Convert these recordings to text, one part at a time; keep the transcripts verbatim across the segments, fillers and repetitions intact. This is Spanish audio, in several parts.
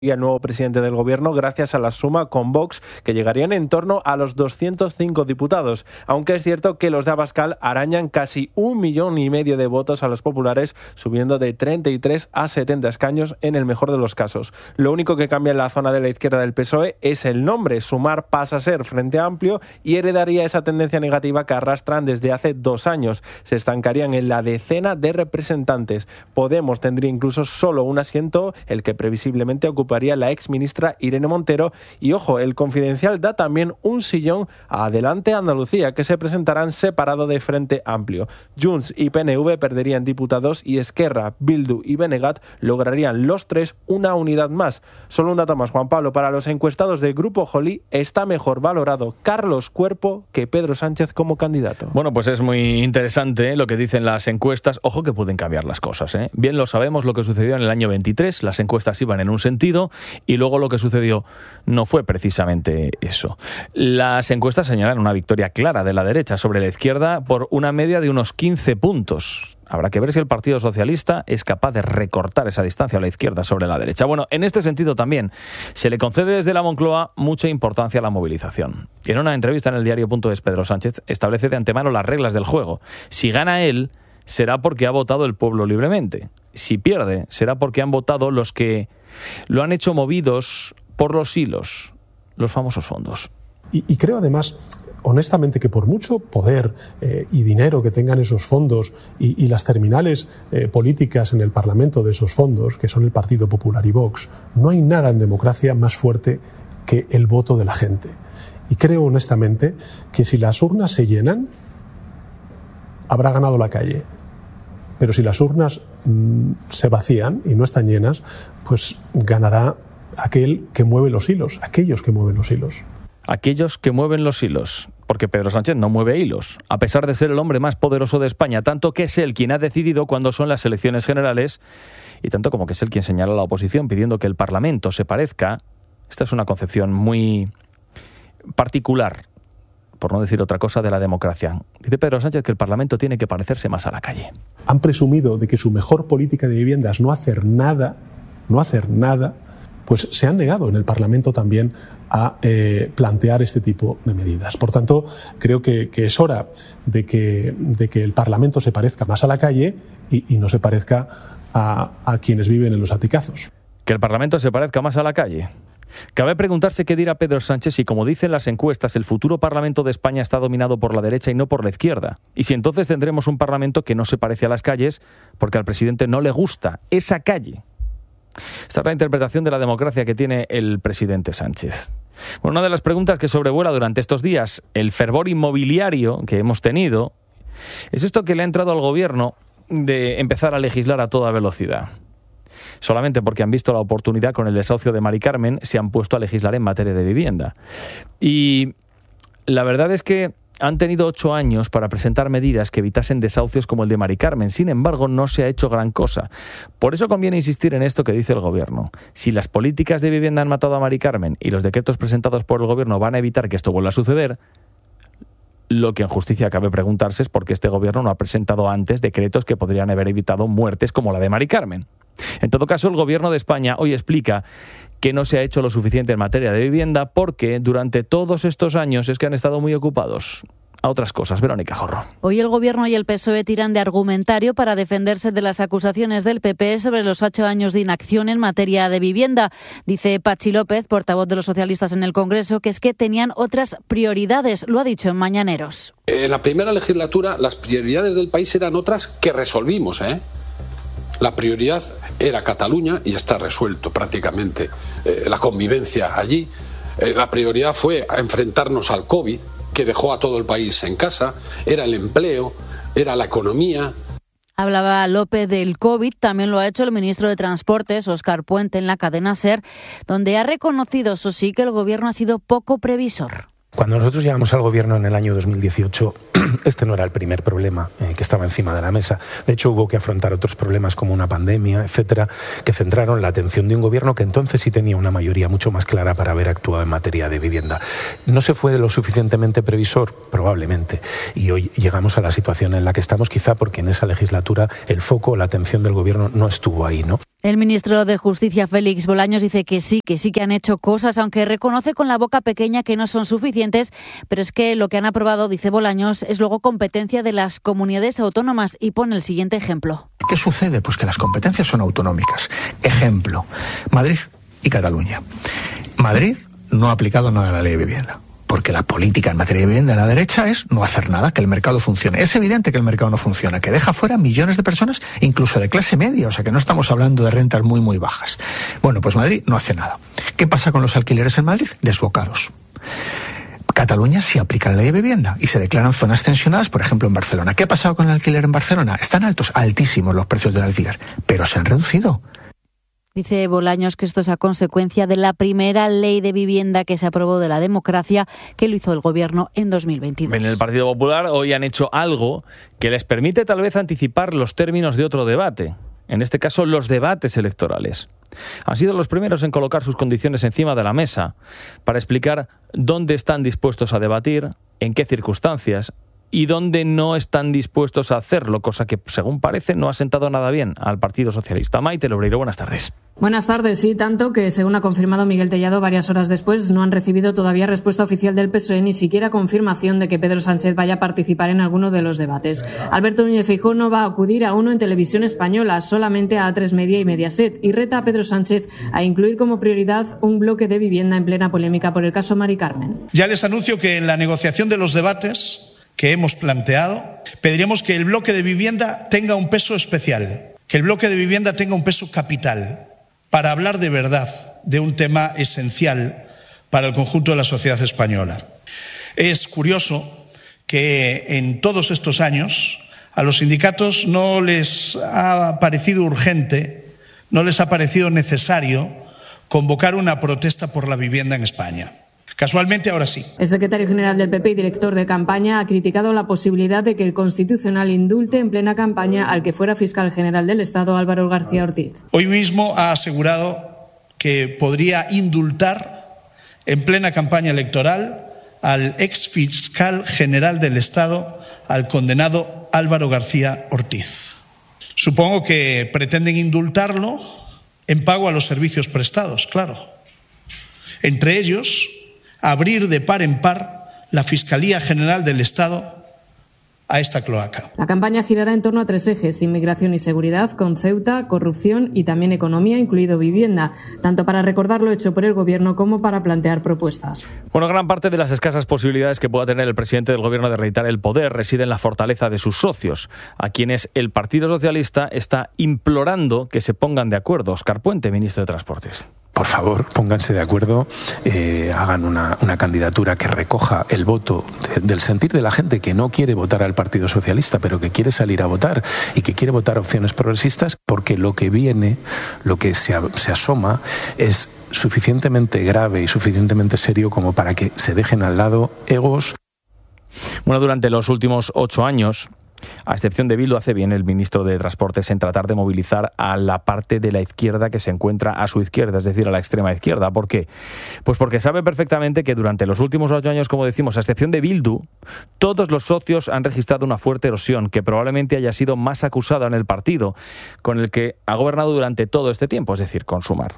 y el nuevo presidente del gobierno gracias a la suma con Vox, que llegarían en torno a los doscientos cinco diputados, aunque es cierto que los de Abascal arañan casi un millón y medio de votos a los populares, subiendo de treinta y tres a setenta escaños en el mejor de los casos. Lo único que cambia en la zona de la izquierda del P S O E es el nombre. Sumar pasa a ser Frente Amplio y heredaría esa tendencia negativa que arrastran desde hace dos años. Se estancarían en la decena de representantes. Podemos tendría incluso solo un asiento, el que previsiblemente ocuparía la exministra Irene Montero, y ojo, el Confidencial da también un sillón a Adelante Andalucía, que se presentarán separado de Frente Amplio. Junts y P N V perderían diputados y Esquerra, Bildu y Benegat lograrían los tres una unidad más. Solo un dato más, Juan Pablo, para los encuestados del Grupo Joly está mejor valorado Carlos Cuerpo que Pedro Sánchez como candidato. Bueno, pues es muy interesante, ¿eh?, lo que dicen las encuestas. Ojo que pueden cambiar las cosas, ¿eh? Bien lo sabemos lo que sucedió en el año veintitrés, las encuestas iban en un sentido y luego lo que sucedió no fue precisamente eso. Las encuestas señalan una victoria clara de la derecha sobre la izquierda por una media de unos quince puntos. Habrá que ver si el Partido Socialista es capaz de recortar esa distancia a la izquierda sobre la derecha. Bueno, en este sentido también se le concede desde la Moncloa mucha importancia a la movilización. Y en una entrevista en el diario.es, Pedro Sánchez establece de antemano las reglas del juego. Si gana él, será porque ha votado el pueblo libremente. Si pierde, será porque han votado los que lo han hecho movidos por los hilos, los famosos fondos. Y, y creo además, honestamente, que por mucho poder eh, y dinero que tengan esos fondos y, y las terminales eh, políticas en el Parlamento de esos fondos, que son el Partido Popular y Vox, no hay nada en democracia más fuerte que el voto de la gente. Y creo honestamente que si las urnas se llenan, habrá ganado la calle. Pero si las urnas mmm, se vacían y no están llenas, pues ganará aquel que mueve los hilos, aquellos que mueven los hilos. Aquellos que mueven los hilos, porque Pedro Sánchez no mueve hilos, a pesar de ser el hombre más poderoso de España, tanto que es él quien ha decidido cuándo son las elecciones generales y tanto como que es él quien señala a la oposición pidiendo que el Parlamento se parezca. Esta es una concepción muy particular, por no decir otra cosa, de la democracia. Dice Pedro Sánchez que el Parlamento tiene que parecerse más a la calle. Han presumido de que su mejor política de vivienda es no hacer nada, no hacer nada, pues se han negado en el Parlamento también a eh, plantear este tipo de medidas. Por tanto, creo que, que es hora de que, de que el Parlamento se parezca más a la calle y, y no se parezca a, a quienes viven en los aticazos. Que el Parlamento se parezca más a la calle. Cabe preguntarse qué dirá Pedro Sánchez si, como dicen las encuestas, el futuro Parlamento de España está dominado por la derecha y no por la izquierda. Y si entonces tendremos un Parlamento que no se parece a las calles porque al presidente no le gusta esa calle. Esta es la interpretación de la democracia que tiene el presidente Sánchez. Bueno, una de las preguntas que sobrevuela durante estos días el fervor inmobiliario que hemos tenido es esto que le ha entrado al gobierno de empezar a legislar a toda velocidad. Solamente porque han visto la oportunidad con el desahucio de Mari Carmen, se han puesto a legislar en materia de vivienda. Y la verdad es que han tenido ocho años para presentar medidas que evitasen desahucios como el de Mari Carmen. Sin embargo, no se ha hecho gran cosa. Por eso conviene insistir en esto que dice el gobierno. Si las políticas de vivienda han matado a Mari Carmen y los decretos presentados por el gobierno van a evitar que esto vuelva a suceder, lo que en justicia cabe preguntarse es por qué este gobierno no ha presentado antes decretos que podrían haber evitado muertes como la de Mari Carmen. En todo caso, el gobierno de España hoy explica que no se ha hecho lo suficiente en materia de vivienda porque durante todos estos años es que han estado muy ocupados a otras cosas. Verónica Jorro. Hoy el Gobierno y el P S O E tiran de argumentario para defenderse de las acusaciones del P P sobre los ocho años de inacción en materia de vivienda. Dice Patxi López, portavoz de los socialistas en el Congreso, que es que tenían otras prioridades. Lo ha dicho en Mañaneros. En la primera legislatura las prioridades del país eran otras que resolvimos, ¿eh? La prioridad era Cataluña y está resuelto prácticamente eh, la convivencia allí. Eh, la prioridad fue enfrentarnos al COVID, que dejó a todo el país en casa, era el empleo, era la economía. Hablaba López del COVID, también lo ha hecho el ministro de Transportes, Óscar Puente, en la cadena SER, donde ha reconocido, eso sí, que el gobierno ha sido poco previsor. Cuando nosotros llegamos al gobierno en el año dos mil dieciocho, este no era el primer problema eh, que estaba encima de la mesa. De hecho, hubo que afrontar otros problemas como una pandemia, etcétera, que centraron la atención de un gobierno que entonces sí tenía una mayoría mucho más clara para haber actuado en materia de vivienda. ¿No se fue lo suficientemente previsor? Probablemente. Y hoy llegamos a la situación en la que estamos, quizá porque en esa legislatura el foco, la atención del gobierno no estuvo ahí, ¿no? El ministro de Justicia, Félix Bolaños, dice que sí, que sí que han hecho cosas, aunque reconoce con la boca pequeña que no son suficientes, pero es que lo que han aprobado, dice Bolaños, es luego competencia de las comunidades autónomas y pone el siguiente ejemplo. ¿Qué sucede? Pues que las competencias son autonómicas. Ejemplo, Madrid y Cataluña. Madrid no ha aplicado nada a la ley de vivienda, porque la política en materia de vivienda de la derecha es no hacer nada, que el mercado funcione. Es evidente que el mercado no funciona, que deja fuera millones de personas, incluso de clase media, o sea que no estamos hablando de rentas muy, muy bajas. Bueno, pues Madrid no hace nada. ¿Qué pasa con los alquileres en Madrid? Desbocados. Cataluña sí aplica la ley de vivienda y se declaran zonas tensionadas, por ejemplo, en Barcelona. ¿Qué ha pasado con el alquiler en Barcelona? Están altos, altísimos los precios del alquiler, pero se han reducido. Dice Bolaños que esto es a consecuencia de la primera ley de vivienda que se aprobó de la democracia, que lo hizo el gobierno en dos mil veintidós. En el Partido Popular hoy han hecho algo que les permite tal vez anticipar los términos de otro debate, en este caso los debates electorales. Han sido los primeros en colocar sus condiciones encima de la mesa para explicar dónde están dispuestos a debatir, en qué circunstancias y dónde no están dispuestos a hacerlo, cosa que, según parece, no ha sentado nada bien al Partido Socialista. Maite Lobreiro, buenas tardes. Buenas tardes, sí, tanto que, según ha confirmado Miguel Tellado varias horas después, no han recibido todavía respuesta oficial del P S O E, ni siquiera confirmación de que Pedro Sánchez vaya a participar en alguno de los debates. Alberto Núñez Feijóo no va a acudir a uno en Televisión Española, solamente a A tres Media y Mediaset, y reta a Pedro Sánchez a incluir como prioridad un bloque de vivienda en plena polémica por el caso Mari Carmen. Ya les anuncio que en la negociación de los debates que hemos planteado, pediremos que el bloque de vivienda tenga un peso especial, que el bloque de vivienda tenga un peso capital, para hablar de verdad de un tema esencial para el conjunto de la sociedad española. Es curioso que en todos estos años a los sindicatos no les ha parecido urgente, no les ha parecido necesario convocar una protesta por la vivienda en España. Casualmente ahora sí. El secretario general del P P y director de campaña ha criticado la posibilidad de que el Constitucional indulte en plena campaña al que fuera fiscal general del Estado, Álvaro García Ortiz. Hoy mismo ha asegurado que podría indultar en plena campaña electoral al ex fiscal general del Estado, al condenado Álvaro García Ortiz. Supongo que pretenden indultarlo en pago a los servicios prestados, claro. Entre ellos, abrir de par en par la Fiscalía General del Estado a esta cloaca. La campaña girará en torno a tres ejes: inmigración y seguridad, con Ceuta, corrupción y también economía, incluido vivienda, tanto para recordar lo hecho por el Gobierno como para plantear propuestas. Bueno, gran parte de las escasas posibilidades que pueda tener el presidente del Gobierno de reeditar el poder reside en la fortaleza de sus socios, a quienes el Partido Socialista está implorando que se pongan de acuerdo. Óscar Puente, ministro de Transportes. Por favor, pónganse de acuerdo, eh, hagan una, una candidatura que recoja el voto de, del sentir de la gente que no quiere votar al Partido Socialista, pero que quiere salir a votar y que quiere votar opciones progresistas, porque lo que viene, lo que se, se asoma, es suficientemente grave y suficientemente serio como para que se dejen al lado egos. Bueno, durante los últimos ocho años, a excepción de Bildu, hace bien el ministro de Transportes en tratar de movilizar a la parte de la izquierda que se encuentra a su izquierda, es decir, a la extrema izquierda. ¿Por qué? Pues porque sabe perfectamente que durante los últimos ocho años, como decimos, a excepción de Bildu, todos los socios han registrado una fuerte erosión que probablemente haya sido más acusada en el partido con el que ha gobernado durante todo este tiempo, es decir, con Sumar.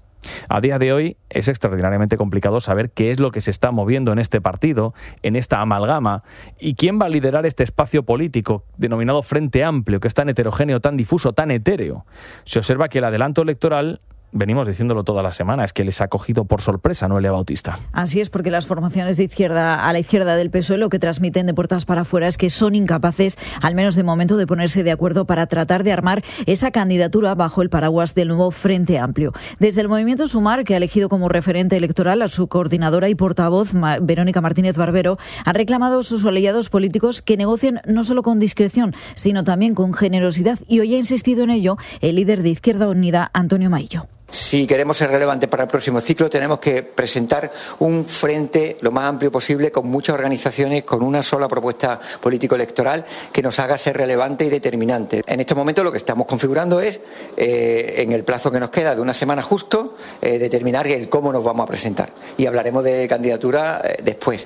A día de hoy es extraordinariamente complicado saber qué es lo que se está moviendo en este partido, en esta amalgama, y quién va a liderar este espacio político denominado Frente Amplio, que es tan heterogéneo, tan difuso, tan etéreo. Se observa que el adelanto electoral, venimos diciéndolo toda la semana, es que les ha cogido por sorpresa Noelia Bautista. Así es, porque las formaciones de izquierda a la izquierda del P S O E lo que transmiten de puertas para afuera es que son incapaces, al menos de momento, de ponerse de acuerdo para tratar de armar esa candidatura bajo el paraguas del nuevo Frente Amplio. Desde el movimiento Sumar, que ha elegido como referente electoral a su coordinadora y portavoz, Verónica Martínez Barbero, han reclamado a sus aliados políticos que negocien no solo con discreción, sino también con generosidad, y hoy ha insistido en ello el líder de Izquierda Unida, Antonio Maillo. Si queremos ser relevantes para el próximo ciclo, tenemos que presentar un frente lo más amplio posible, con muchas organizaciones, con una sola propuesta político-electoral que nos haga ser relevante y determinante. En este momento lo que estamos configurando es, eh, en el plazo que nos queda de una semana justo, eh, determinar el cómo nos vamos a presentar. Y hablaremos de candidatura eh, después.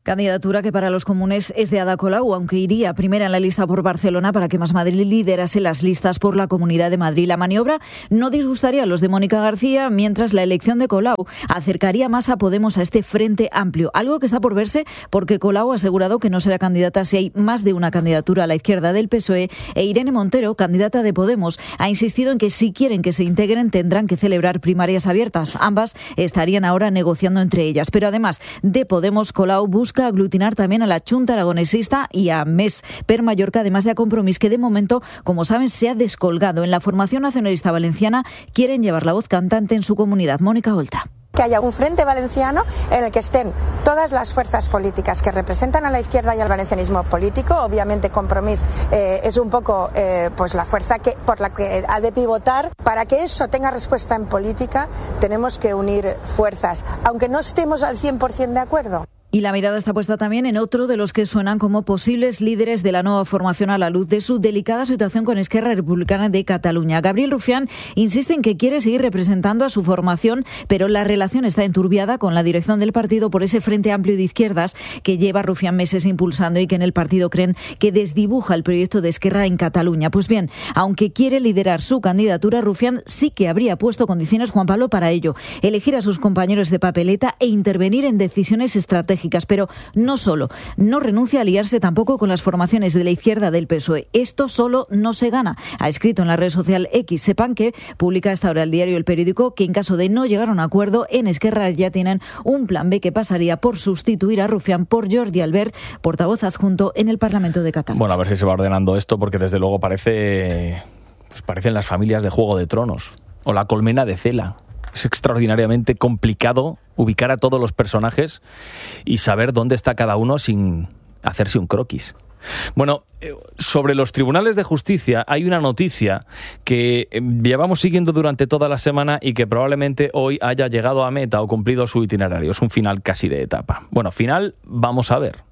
Candidatura que para los comunes es de Ada Colau, aunque iría primera en la lista por Barcelona para que Más Madrid liderase las listas por la Comunidad de Madrid. La maniobra no disgustaría a los de Mónica García, mientras la elección de Colau acercaría más a Podemos a este frente amplio. Algo que está por verse porque Colau ha asegurado que no será candidata si hay más de una candidatura a la izquierda del P S O E, e Irene Montero, candidata de Podemos, ha insistido en que si quieren que se integren tendrán que celebrar primarias abiertas. Ambas estarían ahora negociando entre ellas. Pero además de Podemos, Colau busca aglutinar también a la Chunta Aragonesista y a Més per Mallorca, además de a Compromís, que de momento, como saben, se ha descolgado. En la formación nacionalista valenciana quieren llevar la voz cantante en su comunidad. Mónica Oltra. Que haya un frente valenciano en el que estén todas las fuerzas políticas que representan a la izquierda y al valencianismo político. Obviamente Compromís eh, es un poco eh, pues la fuerza que, por la que ha de pivotar. Para que eso tenga respuesta en política tenemos que unir fuerzas, aunque no estemos al cien por ciento de acuerdo. Y la mirada está puesta también en otro de los que suenan como posibles líderes de la nueva formación a la luz de su delicada situación con Esquerra Republicana de Cataluña. Gabriel Rufián insiste en que quiere seguir representando a su formación, pero la relación está enturbiada con la dirección del partido por ese frente amplio de izquierdas que lleva Rufián meses impulsando y que en el partido creen que desdibuja el proyecto de Esquerra en Cataluña. Pues bien, aunque quiere liderar su candidatura, Rufián sí que habría puesto condiciones, Juan Pablo, para ello. Elegir a sus compañeros de papeleta e intervenir en decisiones estratégicas. Pero no solo, no renuncia a aliarse tampoco con las formaciones de la izquierda del P S O E. Esto solo no se gana. Ha escrito en la red social X. Sepan que publica hasta ahora el diario El Periódico que en caso de no llegar a un acuerdo, en Esquerra ya tienen un plan B que pasaría por sustituir a Rufián por Jordi Albert, portavoz adjunto en el Parlamento de Cataluña. Bueno, a ver si se va ordenando esto, porque desde luego parece, pues parecen las familias de Juego de Tronos o la colmena de Cela. Es extraordinariamente complicado ubicar a todos los personajes y saber dónde está cada uno sin hacerse un croquis. Bueno, sobre los tribunales de justicia hay una noticia que llevamos siguiendo durante toda la semana y que probablemente hoy haya llegado a meta o cumplido su itinerario. Es un final casi de etapa. Bueno, final vamos a ver,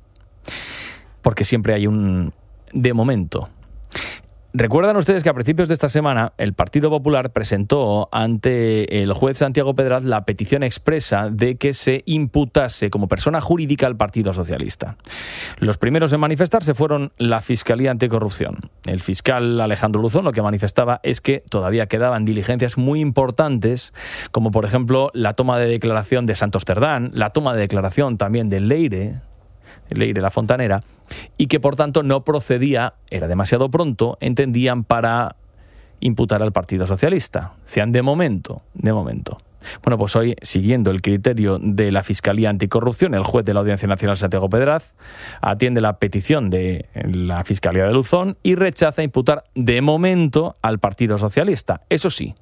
porque siempre hay un de momento. Recuerdan ustedes que a principios de esta semana el Partido Popular presentó ante el juez Santiago Pedraz la petición expresa de que se imputase como persona jurídica al Partido Socialista. Los primeros en manifestarse fueron la Fiscalía Anticorrupción. El fiscal Alejandro Luzón lo que manifestaba es que todavía quedaban diligencias muy importantes, como por ejemplo la toma de declaración de Santos Cerdán, la toma de declaración también de Leire, Leire la Fontanera, y que por tanto no procedía, era demasiado pronto, entendían, para imputar al Partido Socialista. Sean de momento, de momento. Bueno, pues hoy, siguiendo el criterio de la Fiscalía Anticorrupción, el juez de la Audiencia Nacional Santiago Pedraz atiende la petición de la Fiscalía de Luzón y rechaza imputar de momento al Partido Socialista. Eso sí,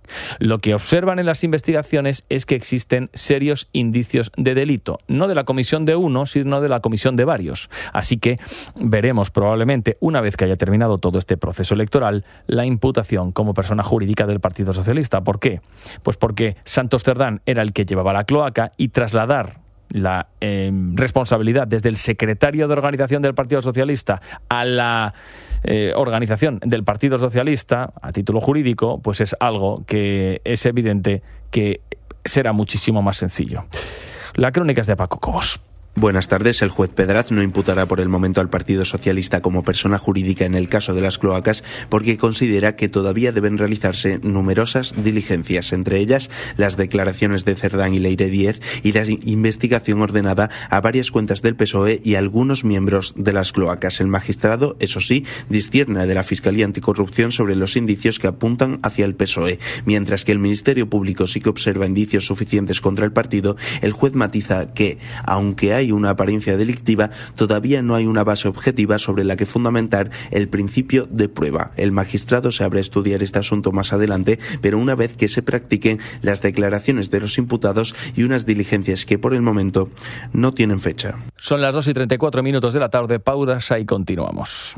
lo que observan en las investigaciones es que existen serios indicios de delito, no de la comisión de uno, sino de la comisión de varios. Así que veremos probablemente, una vez que haya terminado todo este proceso electoral, la imputación como persona jurídica del Partido Socialista. ¿Por qué? Pues porque Santos Cerdán era el que llevaba la cloaca y trasladar la eh, responsabilidad desde el secretario de organización del Partido Socialista a la eh, organización del Partido Socialista a título jurídico, pues es algo que es evidente que será muchísimo más sencillo. La crónica es de Paco Cobos. Buenas tardes. El juez Pedraz no imputará por el momento al Partido Socialista como persona jurídica en el caso de las cloacas porque considera que todavía deben realizarse numerosas diligencias, entre ellas las declaraciones de Cerdán y Leire Díez y la investigación ordenada a varias cuentas del P S O E y algunos miembros de las cloacas. El magistrado, eso sí, discierne de la Fiscalía Anticorrupción sobre los indicios que apuntan hacia el P S O E. Mientras que el Ministerio Público sí que observa indicios suficientes contra el partido, el juez matiza que, aunque hay una apariencia delictiva, todavía no hay una base objetiva sobre la que fundamentar el principio de prueba. El magistrado se abre a estudiar este asunto más adelante, pero una vez que se practiquen las declaraciones de los imputados y unas diligencias que por el momento no tienen fecha. Son las dos y treinta y cuatro minutos de la tarde, pausa y continuamos.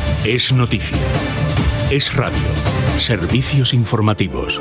Es noticia. Es radio. Servicios informativos.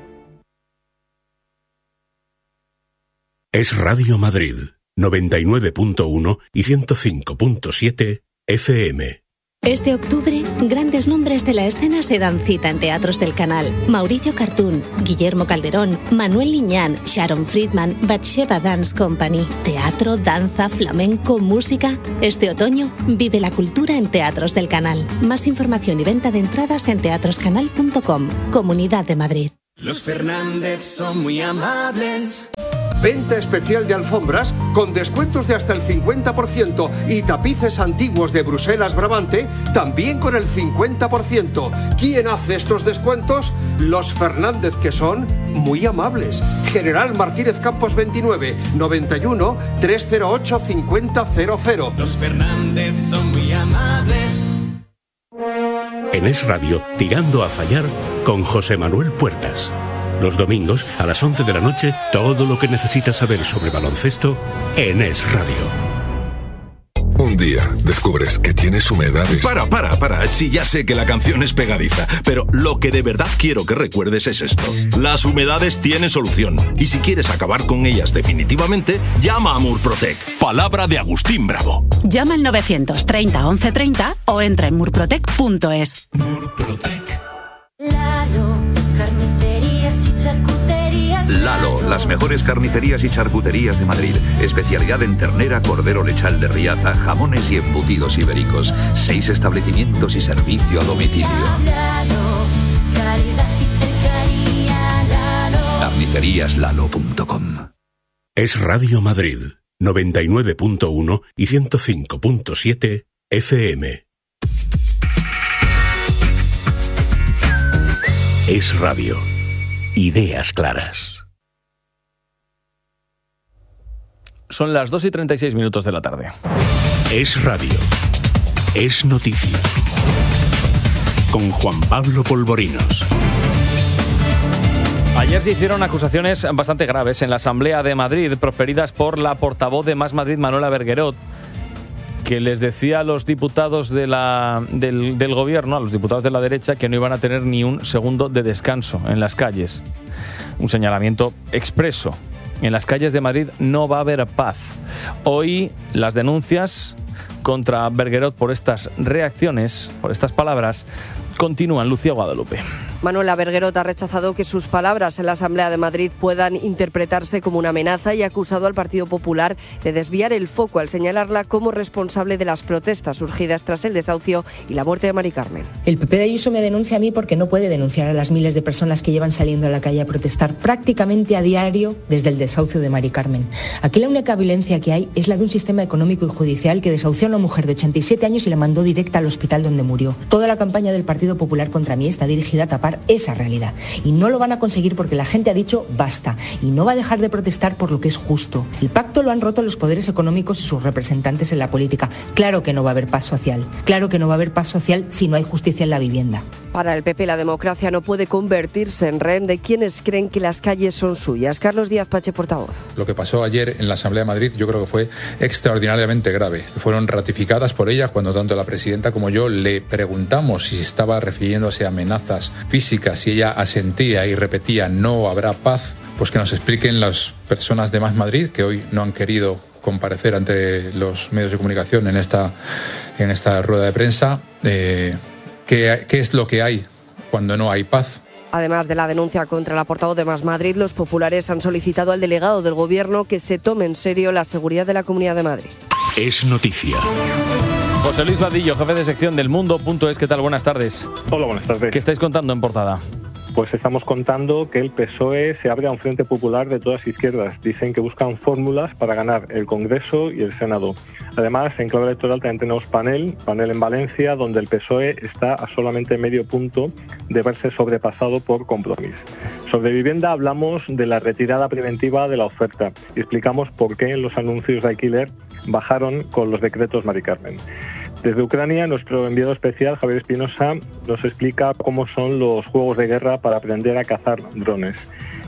Es Radio Madrid. noventa y nueve punto uno y ciento cinco punto siete F M. Este octubre, grandes nombres de la escena se dan cita en teatros del canal. Mauricio Cartún, Guillermo Calderón, Manuel Liñán, Sharon Friedman, Batsheva Dance Company. Teatro, danza, flamenco, música. Este otoño, vive la cultura en Teatros del Canal. Más información y venta de entradas en teatroscanal punto com. Comunidad de Madrid. Los Fernández son muy amables. Venta especial de alfombras con descuentos de hasta el cincuenta por ciento y tapices antiguos de Bruselas Brabante también con el cincuenta por ciento. ¿Quién hace estos descuentos? Los Fernández, que son muy amables. General Martínez Campos veintinueve, noventa y uno, trescientos ocho, cincuenta cero cero. Los Fernández son muy amables. En Es Radio, Tirando a Fallar, con José Manuel Puertas. Los domingos, a las once de la noche, todo lo que necesitas saber sobre baloncesto en Es Radio. Un día descubres que tienes humedades. Para, para, para. Sí, ya sé que la canción es pegadiza, pero lo que de verdad quiero que recuerdes es esto. Las humedades tienen solución. Y si quieres acabar con ellas definitivamente, llama a Murprotec. Palabra de Agustín Bravo. Llama al novecientos treinta once treinta o entra en murprotec punto es. Murprotec. Lalo, carnicerías y charcuterías. Lalo, las mejores carnicerías y charcuterías de Madrid. Especialidad en ternera, cordero lechal de Riaza, jamones y embutidos ibéricos. Seis establecimientos y servicio a domicilio. Lalo, calidad y cercanía. Lalo. carnicerías lalo punto com. Es Radio Madrid, noventa y nueve punto uno y ciento cinco punto siete F M. Es Radio. Ideas claras. Son las dos y treinta y seis minutos de la tarde. Es Radio. Es noticia. Con Juan Pablo Polvorinos. Ayer se hicieron acusaciones bastante graves en la Asamblea de Madrid, proferidas por la portavoz de Más Madrid, Manuela Berguerot, que les decía a los diputados de la, del, del gobierno, a los diputados de la derecha, que no iban a tener ni un segundo de descanso en las calles. Un señalamiento expreso. En las calles de Madrid no va a haber paz. Hoy las denuncias contra Berguerot por estas reacciones, por estas palabras, continúan. Lucía Guadalupe. Manuela Berguerot ha rechazado que sus palabras en la Asamblea de Madrid puedan interpretarse como una amenaza y ha acusado al Partido Popular de desviar el foco al señalarla como responsable de las protestas surgidas tras el desahucio y la muerte de Mari Carmen. El P P de Ayuso me denuncia a mí porque no puede denunciar a las miles de personas que llevan saliendo a la calle a protestar prácticamente a diario desde el desahucio de Mari Carmen. Aquí la única violencia que hay es la de un sistema económico y judicial que desahució a una mujer de ochenta y siete años y la mandó directa al hospital donde murió. Toda la campaña del Partido Popular contra mí está dirigida a tapar esa realidad. Y no lo van a conseguir porque la gente ha dicho basta y no va a dejar de protestar por lo que es justo. El pacto lo han roto los poderes económicos y sus representantes en la política. Claro que no va a haber paz social. Claro que no va a haber paz social si no hay justicia en la vivienda. Para el P P la democracia no puede convertirse en rehén de quienes creen que las calles son suyas. Carlos Díaz Pache, portavoz. Lo que pasó ayer en la Asamblea de Madrid yo creo que fue extraordinariamente grave. Fueron ratificadas por ella cuando tanto la presidenta como yo le preguntamos si estaba refiriéndose a amenazas físicas, si ella asentía y repetía no habrá paz, pues que nos expliquen las personas de Más Madrid que hoy no han querido comparecer ante los medios de comunicación en esta, en esta rueda de prensa. Eh, ¿qué, ¿Qué es lo que hay cuando no hay paz? Además de la denuncia contra la portavoz de Más Madrid, los populares han solicitado al delegado del Gobierno que se tome en serio la seguridad de la Comunidad de Madrid. Es noticia. José Luis Vadillo, jefe de sección del Mundo punto es. ¿Qué tal? Buenas tardes. Hola, buenas tardes. ¿Qué estáis contando en portada? Pues estamos contando que el P S O E se abre a un frente popular de todas izquierdas. Dicen que buscan fórmulas para ganar el Congreso y el Senado. Además, en clave electoral también tenemos panel, panel en Valencia, donde el P S O E está a solamente medio punto de verse sobrepasado por Compromís. Sobre vivienda hablamos de la retirada preventiva de la oferta y explicamos por qué los anuncios de alquiler bajaron con los decretos Mari Carmen. Desde Ucrania, nuestro enviado especial, Javier Espinosa, nos explica cómo son los juegos de guerra para aprender a cazar drones.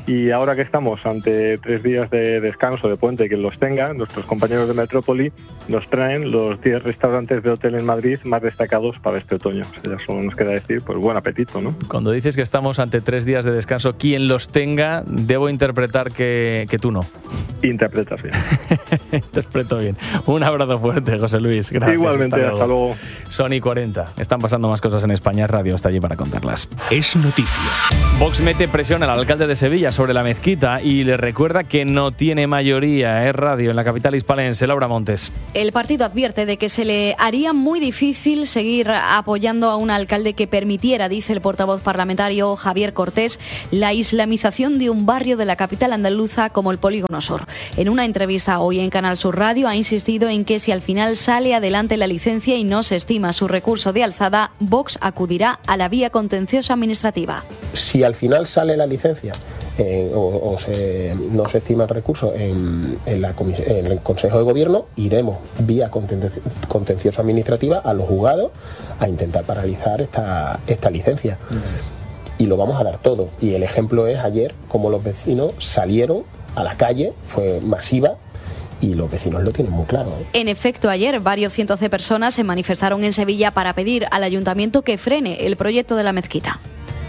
Y ahora que estamos ante tres días de descanso, de puente, que los tenga, nuestros compañeros de Metrópoli nos traen los diez restaurantes de hotel en Madrid más destacados para este otoño. O sea, ya solo nos queda decir, pues buen apetito, ¿no? Cuando dices que estamos ante tres días de descanso, quien los tenga, debo interpretar que, que tú no. Interpretas bien. Interpreto bien. Un abrazo fuerte, José Luis. Gracias. Igualmente, hasta luego. Sony cuarenta. Están pasando más cosas en España. Radio está allí para contarlas. Es noticia. Vox mete presión al alcalde de Sevilla sobre la mezquita y le recuerda que no tiene mayoría. Es Radio en la capital hispalense. Laura Montes. El partido advierte de que se le haría muy difícil seguir apoyando a un alcalde que permitiera, dice el portavoz parlamentario Javier Cortés, la islamización de un barrio de la capital andaluza como el Polígono Sur. En una entrevista hoy en Canal Sur Radio ha insistido en que si al final sale adelante la licencia y no se estima su recurso de alzada, Vox acudirá a la vía contenciosa administrativa. Si al final sale la licencia eh, o, o se, no se estima el recurso en, en, la en el Consejo de Gobierno, iremos vía contencioso, contencioso administrativa a los juzgados a intentar paralizar esta, esta licencia. Uh-huh. Y lo vamos a dar todo. Y el ejemplo es ayer cómo los vecinos salieron a la calle, fue masiva, y los vecinos lo tienen muy claro, ¿eh? En efecto, ayer varios cientos de personas se manifestaron en Sevilla para pedir al ayuntamiento que frene el proyecto de la mezquita.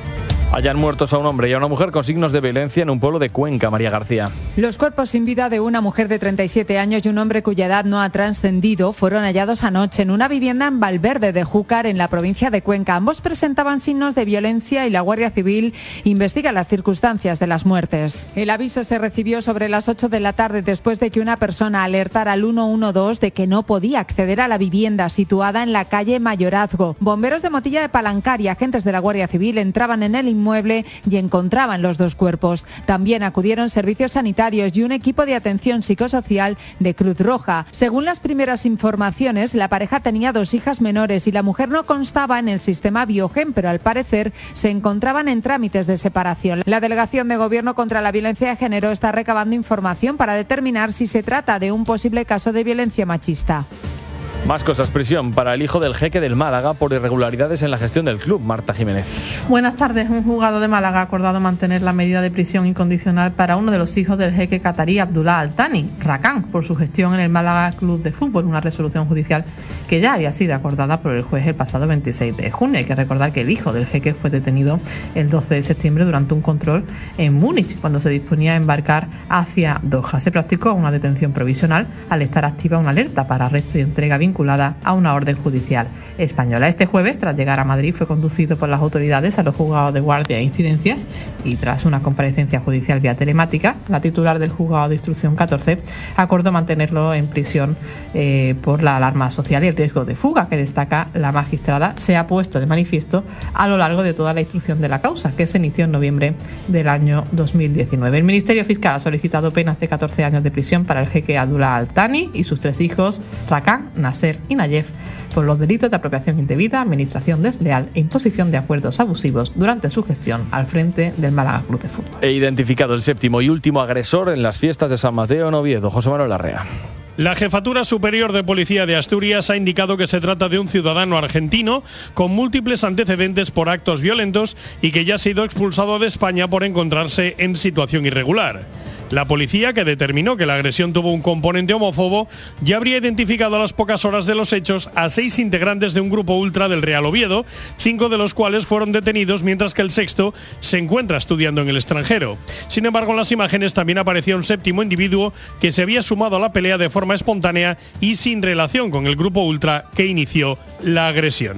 Hayan muertos a un hombre y a una mujer con signos de violencia en un pueblo de Cuenca. María García. Los cuerpos sin vida de una mujer de treinta y siete años y un hombre cuya edad no ha trascendido fueron hallados anoche en una vivienda en Valverde de Júcar, en la provincia de Cuenca. Ambos presentaban signos de violencia y la Guardia Civil investiga las circunstancias de las muertes. El aviso se recibió sobre las ocho de la tarde después de que una persona alertara al uno uno dos de que no podía acceder a la vivienda situada en la calle Mayorazgo. Bomberos de Motilla de Palancar y agentes de la Guardia Civil entraban en el inmueble y encontraban los dos cuerpos. También acudieron servicios sanitarios y un equipo de atención psicosocial de Cruz Roja. Según las primeras informaciones, la pareja tenía dos hijas menores y la mujer no constaba en el sistema Biogen, pero al parecer se encontraban en trámites de separación. La Delegación de Gobierno contra la Violencia de Género está recabando información para determinar si se trata de un posible caso de violencia machista. Más cosas. Prisión para el hijo del jeque del Málaga por irregularidades en la gestión del club. Marta Jiménez. Buenas tardes. Un juzgado de Málaga ha acordado mantener la medida de prisión incondicional para uno de los hijos del jeque catarí Abdullah Al Thani, Rakan, por su gestión en el Málaga Club de Fútbol, una resolución judicial que ya había sido acordada por el juez el pasado veintiséis de junio. Hay que recordar que el hijo del jeque fue detenido el doce de septiembre durante un control en Múnich, cuando se disponía a embarcar hacia Doha. Se practicó una detención provisional al estar activa una alerta para arresto y entrega vinculada a una orden judicial española. Este jueves, tras llegar a Madrid, fue conducido por las autoridades a los juzgados de guardia e incidencias y tras una comparecencia judicial vía telemática, la titular del juzgado de instrucción catorce acordó mantenerlo en prisión eh, por la alarma social y el riesgo de fuga que destaca la magistrada se ha puesto de manifiesto a lo largo de toda la instrucción de la causa, que se inició en noviembre del año dos mil diecinueve. El Ministerio Fiscal ha solicitado penas de catorce años de prisión para el jeque Abdullah Al Thani y sus tres hijos, Rakan, Nasser y Nayef, por los delitos de apropiación indebida, administración desleal e imposición de acuerdos abusivos durante su gestión al frente del Málaga Club de Fútbol. He identificado el séptimo y último agresor en las fiestas de San Mateo en Oviedo. José Manuel Larrea. La Jefatura Superior de Policía de Asturias ha indicado que se trata de un ciudadano argentino con múltiples antecedentes por actos violentos y que ya ha sido expulsado de España por encontrarse en situación irregular. La policía, que determinó que la agresión tuvo un componente homófobo, ya habría identificado a las pocas horas de los hechos a seis integrantes de un grupo ultra del Real Oviedo, cinco de los cuales fueron detenidos, mientras que el sexto se encuentra estudiando en el extranjero. Sin embargo, en las imágenes también aparecía un séptimo individuo que se había sumado a la pelea de forma espontánea y sin relación con el grupo ultra que inició la agresión.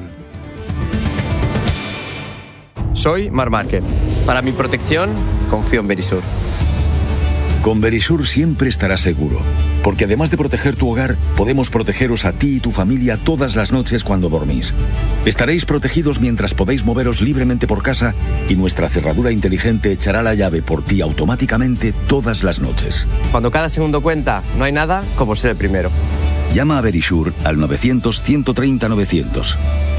Soy Mar Márquez. Para mi protección, confío en Verisur. Con Verisur siempre estarás seguro, porque además de proteger tu hogar, podemos protegeros a ti y tu familia todas las noches cuando dormís. Estaréis protegidos mientras podéis moveros libremente por casa y nuestra cerradura inteligente echará la llave por ti automáticamente todas las noches. Cuando cada segundo cuenta, no hay nada como ser el primero. Llama a Verisur al novecientos, ciento treinta, novecientos.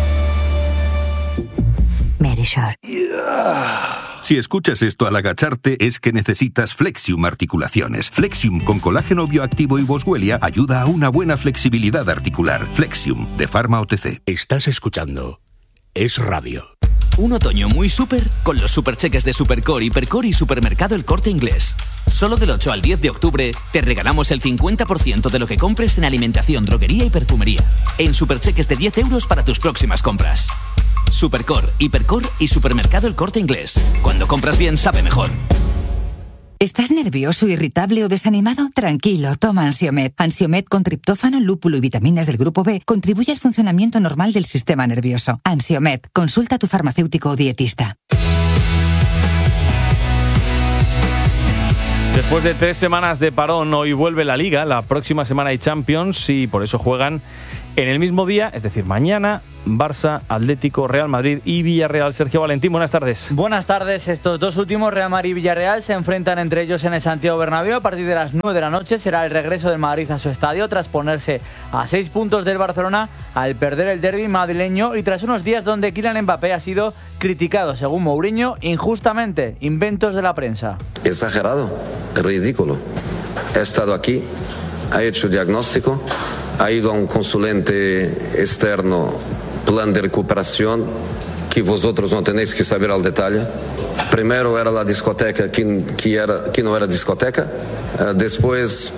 Verisur. Si escuchas esto al agacharte es que necesitas Flexium Articulaciones. Flexium con colágeno bioactivo y boswellia ayuda a una buena flexibilidad articular. Flexium de Pharma O T C. Estás escuchando Es Radio. Un otoño muy súper con los supercheques de Supercore, Hipercore y Supermercado El Corte Inglés. Solo del ocho al diez de octubre te regalamos el cincuenta por ciento de lo que compres en alimentación, droguería y perfumería. En supercheques de diez euros para tus próximas compras. Supercore, Hipercore y Supermercado El Corte Inglés. Cuando compras bien, sabe mejor. ¿Estás nervioso, irritable o desanimado? Tranquilo, toma Ansiomed. Ansiomed con triptófano, lúpulo y vitaminas del grupo B contribuye al funcionamiento normal del sistema nervioso. Ansiomed, consulta a tu farmacéutico o dietista. Después de tres semanas de parón, hoy vuelve la Liga, la próxima semana hay Champions y por eso juegan en el mismo día, es decir, mañana, Barça, Atlético, Real Madrid y Villarreal. Sergio Valentín, buenas tardes. Buenas tardes. Estos dos últimos, Real Madrid y Villarreal, se enfrentan entre ellos en el Santiago Bernabéu. A partir de las nueve de la noche será el regreso del Madrid a su estadio tras ponerse a seis puntos del Barcelona al perder el derbi madrileño y tras unos días donde Kylian Mbappé ha sido criticado, según Mourinho, injustamente. Inventos de la prensa. Exagerado, ridículo. He estado aquí, ha hecho diagnóstico, ha ido a un consulente externo, plan de recuperación, que vosotros no tenéis que saber al detalle. Primero era la discoteca, que, que, era, que no era discoteca. Uh, después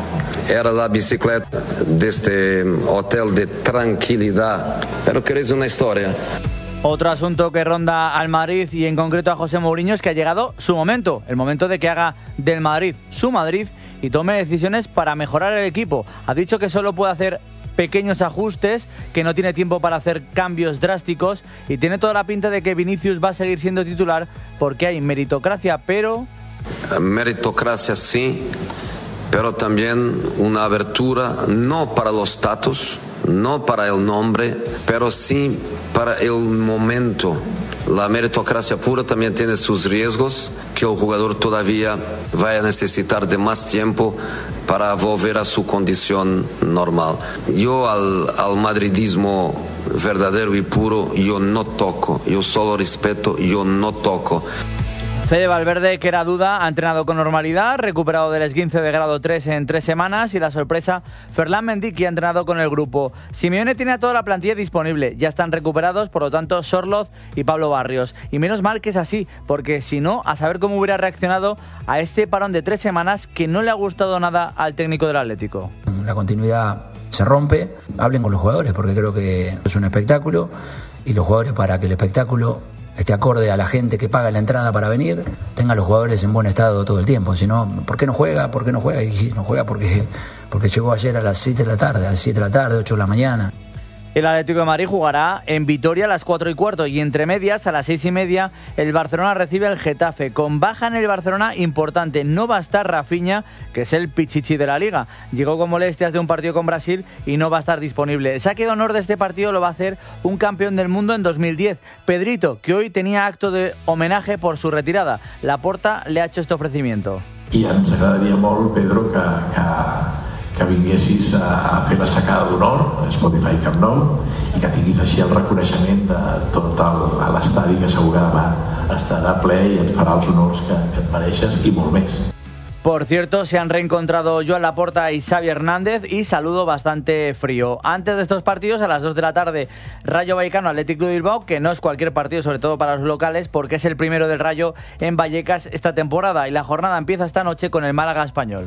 era la bicicleta de este hotel de tranquilidad. Pero queréis una historia. Otro asunto que ronda al Madrid y en concreto a José Mourinho es que ha llegado su momento, el momento de que haga del Madrid su Madrid y tome decisiones para mejorar el equipo. Ha dicho que solo puede hacer pequeños ajustes, que no tiene tiempo para hacer cambios drásticos y tiene toda la pinta de que Vinicius va a seguir siendo titular porque hay meritocracia, pero... Meritocracia sí, pero también una abertura no para los status, no para el nombre, pero sí para el momento. La meritocracia pura también tiene sus riesgos, que el jugador todavía vaya a necesitar de más tiempo para volver a su condición normal. Yo al, al madridismo verdadero y puro, yo no toco, yo solo respeto, yo no toco. Fede Valverde, que era duda, ha entrenado con normalidad, recuperado del esguince de grado tres en tres semanas y la sorpresa, Ferland Mendy, que ha entrenado con el grupo. Simeone tiene a toda la plantilla disponible, ya están recuperados, por lo tanto, Sorloz y Pablo Barrios. Y menos mal que es así, porque si no, a saber cómo hubiera reaccionado a este parón de tres semanas que no le ha gustado nada al técnico del Atlético. La continuidad se rompe, hablen con los jugadores, porque creo que es un espectáculo y los jugadores, para que el espectáculo esté acorde a la gente que paga la entrada para venir, tenga a los jugadores en buen estado todo el tiempo. Si no, ¿por qué no juega? ¿Por qué no juega? Y no juega porque, porque llegó ayer a las siete de la tarde, a las siete de la tarde, ocho de la mañana. El Atlético de Madrid jugará en Vitoria a las cuatro y cuarto y entre medias a las seis y media el Barcelona recibe al Getafe. Con baja en el Barcelona importante, no va a estar Rafinha, que es el pichichi de la Liga. Llegó con molestias de un partido con Brasil y no va a estar disponible. El saque de honor de este partido lo va a hacer un campeón del mundo en dos mil diez, Pedrito, que hoy tenía acto de homenaje por su retirada. Laporta le ha hecho este ofrecimiento. I ens agradaria molt, Pedro, que... que... que vinguessis a fer la sacada d'honor a Spotify Camp Nou i que tinguis així el reconeixement de tot l'estadi, que segur que demà estarà ple i et farà els honors que, que et mereixes i molt més. Por cierto, se han reencontrado Joan Laporta y Xavi Hernández y saludo bastante frío. Antes de estos partidos, a las dos de la tarde, Rayo Vallecano Athletic Club Bilbao, que no es cualquier partido, sobre todo para los locales, porque es el primero del Rayo en Vallecas esta temporada y la jornada empieza esta noche con el Málaga Español.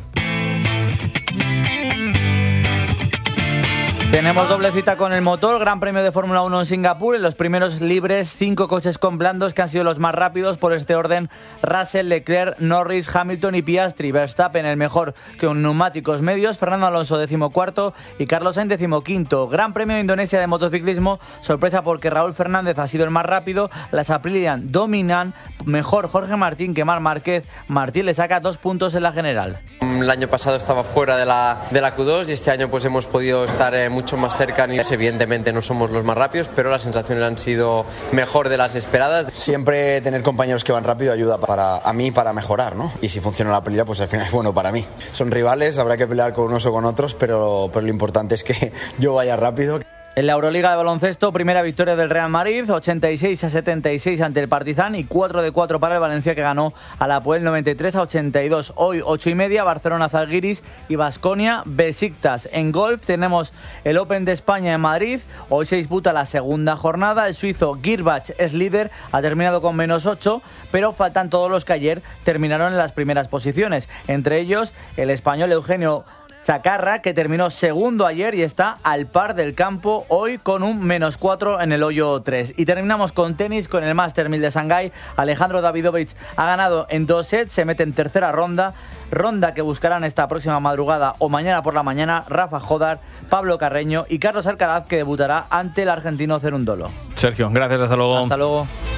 Tenemos doble cita con el motor, Gran Premio de Fórmula uno en Singapur, en los primeros libres, cinco coches con blandos que han sido los más rápidos por este orden: Russell, Leclerc, Norris, Hamilton y Piastri. Verstappen el mejor con neumáticos medios, Fernando Alonso decimocuarto y Carlos Sainz decimoquinto. Gran Premio de Indonesia de motociclismo, sorpresa porque Raúl Fernández ha sido el más rápido, las Aprilian dominan, mejor Jorge Martín que Marc Márquez. Martín le saca dos puntos en la general. El año pasado estaba fuera de la, de la Q dos y este año pues hemos podido estar eh, mucho más cerca. Evidentemente no somos los más rápidos, pero las sensaciones han sido mejor de las esperadas. Siempre tener compañeros que van rápido ayuda para a mí para mejorar, ¿no? Y si funciona la pelea, pues al final es bueno para mí. Son rivales, habrá que pelear con unos o con otros, pero, pero lo importante es que yo vaya rápido. En la Euroliga de baloncesto, primera victoria del Real Madrid, ochenta y seis a setenta y seis ante el Partizan y cuatro de cuatro para el Valencia, que ganó a la Apoel noventa y tres a ochenta y dos. Hoy, ocho y media, Barcelona Zalgiris y Baskonia Besiktas. En golf tenemos el Open de España en Madrid. Hoy se disputa la segunda jornada. El suizo Girbach es líder, ha terminado con menos ocho, pero faltan todos los que ayer terminaron en las primeras posiciones. Entre ellos, el español Eugenio Chacarra, que terminó segundo ayer y está al par del campo hoy con un menos cuatro en el hoyo tres. Y terminamos con tenis, con el Master mil de Shanghái. Alejandro Davidovich ha ganado en dos sets, se mete en tercera ronda, ronda que buscarán esta próxima madrugada o mañana por la mañana Rafa Jodar, Pablo Carreño y Carlos Alcaraz, que debutará ante el argentino Cerundolo. Sergio, gracias, hasta luego. Hasta luego.